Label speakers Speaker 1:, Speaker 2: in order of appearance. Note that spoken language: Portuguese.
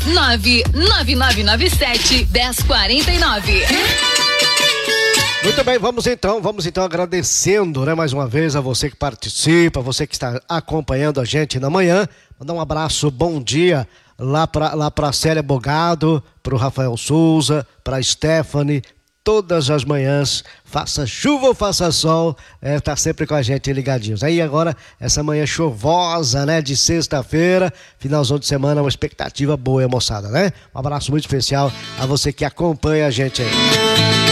Speaker 1: 99997-1049.
Speaker 2: Muito bem, vamos então agradecendo, né, mais uma vez a você que participa, você que está acompanhando a gente na manhã. Mandar um abraço, bom dia lá pra Célia Bogado, pro Rafael Souza, pra Stephanie, todas as manhãs, faça chuva ou faça sol, tá sempre com a gente ligadinhos. Aí agora, essa manhã chuvosa, né, de sexta-feira, finalzão de semana, uma expectativa boa, moçada, né? Um abraço muito especial a você que acompanha a gente aí.